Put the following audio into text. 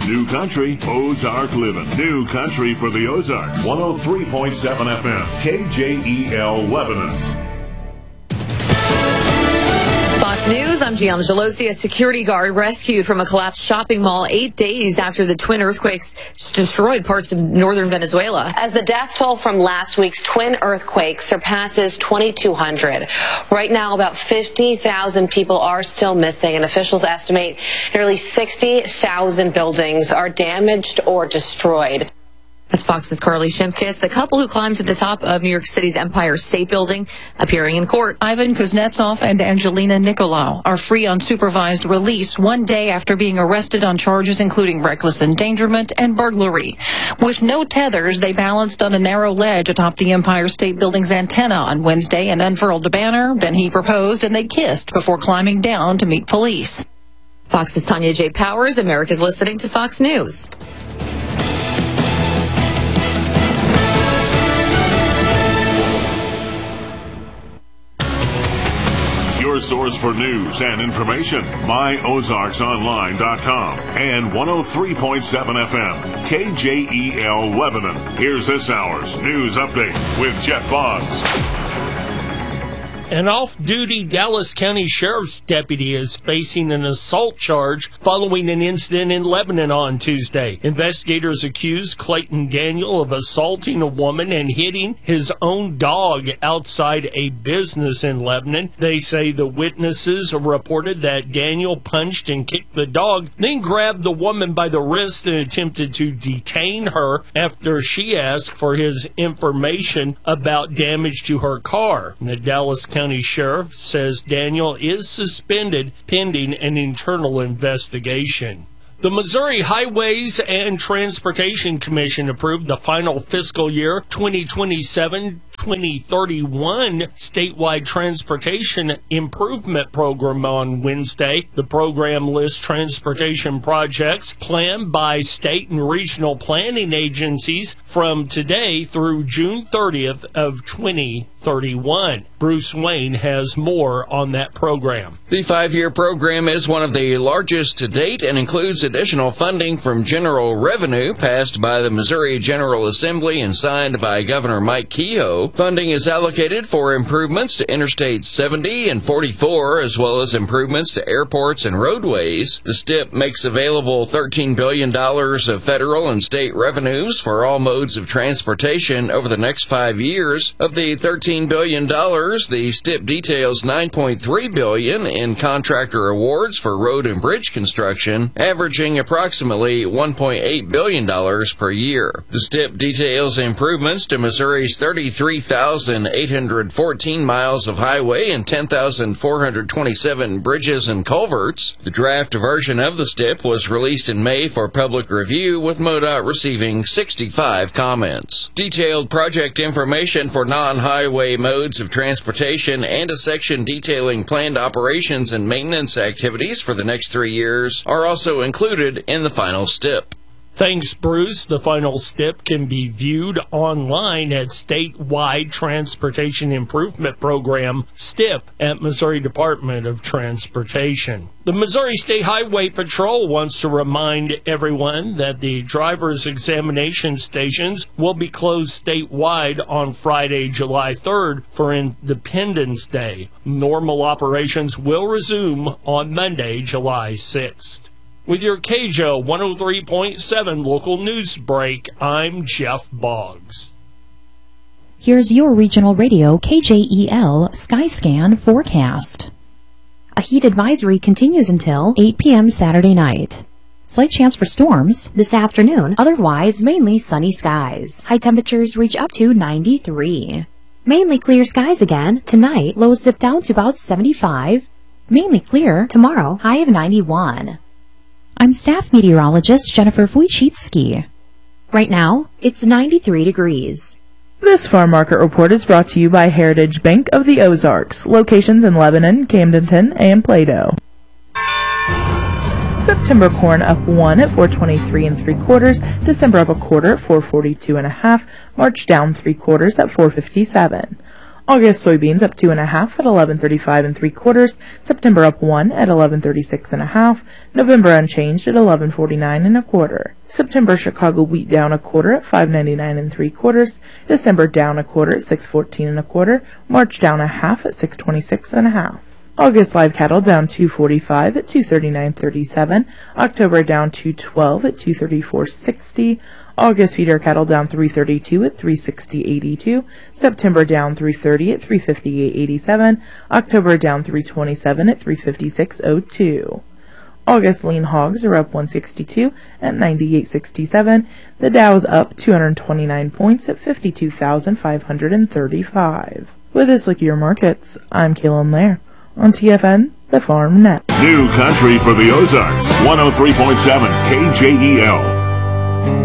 New Country, Ozark Living. New Country for the Ozarks. 103.7 FM, KJEL Lebanon. Fox News, I'm Gianna Gelosi. A security guard rescued from a collapsed shopping mall 8 days after the twin earthquakes destroyed parts of northern Venezuela. As the death toll from last week's twin earthquakes surpasses 2,200. Right now, about 50,000 people are still missing, and officials estimate nearly 60,000 buildings are damaged or destroyed. That's Fox's Carly Shimkus, the couple who climbed to the top of New York City's Empire State Building, appearing in court. Ivan Kuznetsov and Angelina Nicolau are free on supervised release 1 day after being arrested on charges including reckless endangerment and burglary. With no tethers, they balanced on a narrow ledge atop the Empire State Building's antenna on Wednesday and unfurled a banner. Then he proposed and they kissed before climbing down to meet police. Fox's Tanya J. Powers, America's listening to Fox News. Your source for news and information, myozarksonline.com and 103.7 FM, KJEL Lebanon. Here's this hour's news update with Jeff Boggs. An off-duty Dallas County Sheriff's deputy is facing an assault charge following an incident in Lebanon on Tuesday. Investigators accuse Clayton Daniel of assaulting a woman and hitting his own dog outside a business in Lebanon. They say the witnesses reported that Daniel punched and kicked the dog, then grabbed the woman by the wrist and attempted to detain her after she asked for his information about damage to her car. The Dallas County Sheriff says Daniel is suspended pending an internal investigation. The Missouri Highways and Transportation Commission approved the final fiscal year 2027-2031 statewide transportation improvement program on Wednesday. The program lists transportation projects planned by state and regional planning agencies from today through June 30th of 2031. Bruce Wayne has more on that program. The 5-year program is one of the largest to date and includes additional funding from general revenue passed by the Missouri General Assembly and signed by Governor Mike Kehoe. Funding is allocated for improvements to Interstate 70 and 44, as well as improvements to airports and roadways. The STIP makes available $13 billion of federal and state revenues for all modes of transportation over the next 5 years. Of the $13 billion, the STIP details $9.3 billion in contractor awards for road and bridge construction, averaging approximately $1.8 billion per year. The STIP details improvements to Missouri's 33,814 miles of highway and 10,427 bridges and culverts. The draft version of the STIP was released in May for public review, with MoDOT receiving 65 comments. Detailed project information for non-highway modes of transportation and a section detailing planned operations and maintenance activities for the next 3 years are also included in the final STIP. Thanks, Bruce. The final STIP can be viewed online at Statewide Transportation Improvement Program, STIP, at Missouri Department of Transportation. The Missouri State Highway Patrol wants to remind everyone that the driver's examination stations will be closed statewide on Friday, July 3rd for Independence Day. Normal operations will resume on Monday, July 6th. With your KJO 103.7 local news break, I'm Jeff Boggs. Here's your regional radio KJEL Skyscan forecast. A heat advisory continues until 8 p.m. Saturday night. Slight chance for storms this afternoon, otherwise mainly sunny skies. High temperatures reach up to 93. Mainly clear skies again tonight, lows zip down to about 75. Mainly clear tomorrow, high of 91. I'm staff meteorologist Jennifer Wojcicki. Right now, it's 93 degrees. This farm market report is brought to you by Heritage Bank of the Ozarks, locations in Lebanon, Camdenton, and Plato. September corn up 1 at 423 3/4, December up 1/4 at 442 1/2, March down 3/4 at 457. August soybeans up 2.5 at 11.35 3/4. September up 1 at 11.36 1/2. November unchanged at 11.49 1/4. September Chicago wheat down 1/4 at 5.99 3/4. December down 1/4 at 6.14 1/4. March down 1/2 at 6.26 1/2. August live cattle down 2.45 at 2.39.37. October down 2.12 at 2.34.60. August feeder cattle down 3.32 at 3.60.82. September down 3.30 at 3.58.87. October down 3.27 at 3.56.02. August lean hogs are up 162 at 98.67. The Dow's up 229 points at 52,535. With this look at your markets, I'm Kaylin Lair on TFN, the Farm Net. New country for the Ozarks, 103.7 KJEL.